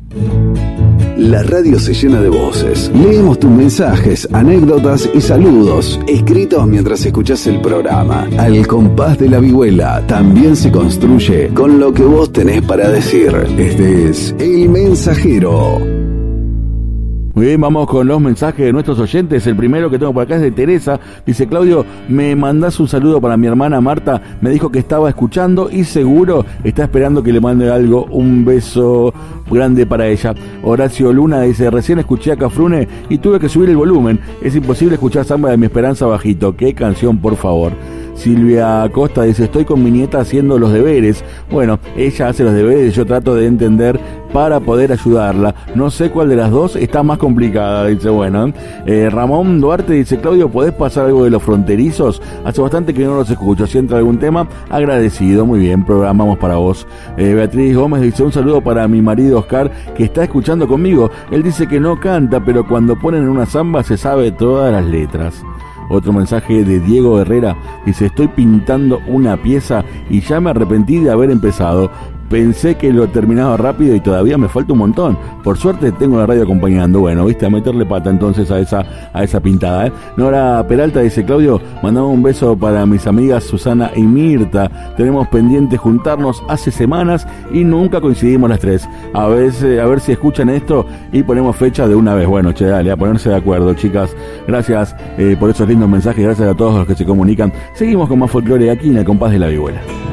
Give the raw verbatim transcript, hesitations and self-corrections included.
La radio se llena de voces. Leemos tus mensajes, anécdotas y saludos, escritos mientras escuchás el programa. Al compás de la vihuela también se construye con lo que vos tenés para decir. Este es El Mensajero. Muy bien, vamos con los mensajes de nuestros oyentes. El primero que tengo por acá es de Teresa. Dice: Claudio, me mandás un saludo para mi hermana Marta. Me dijo que estaba escuchando y seguro está esperando que le mande algo. Un beso grande para ella. Horacio Luna dice: recién escuché a Cafrune y tuve que subir el volumen. Es imposible escuchar Samba de mi Esperanza bajito. ¿Qué canción, por favor? Silvia Costa dice: estoy con mi nieta haciendo los deberes. Bueno, ella hace los deberes y yo trato de entender para poder ayudarla. No sé cuál de las dos está más complicada, dice. Bueno, eh, Ramón Duarte dice: Claudio, ¿podés pasar algo de los fronterizos? Hace bastante que no los escucho. Si entra algún tema, agradecido. Muy bien, programamos para vos. Eh, Beatriz Gómez dice: un saludo para mi marido Oscar, que está escuchando conmigo. Él dice que no canta, pero cuando ponen una samba se sabe todas las letras. Otro mensaje de Diego Herrera, dice: estoy pintando una pieza y ya me arrepentí de haber empezado. Pensé que lo terminaba rápido y todavía me falta un montón. Por suerte tengo la radio acompañando. Bueno, viste, a meterle pata entonces a esa a esa pintada, ¿eh? Nora Peralta dice: Claudio, mandamos un beso para mis amigas Susana y Mirta. Tenemos pendiente juntarnos hace semanas y nunca coincidimos las tres. A ver, a ver si escuchan esto y ponemos fecha de una vez. Bueno, che, dale, a ponerse de acuerdo, chicas. Gracias eh, por esos lindos mensajes. Gracias a todos los que se comunican. Seguimos con más folclore aquí en El Compás de la Vihuela.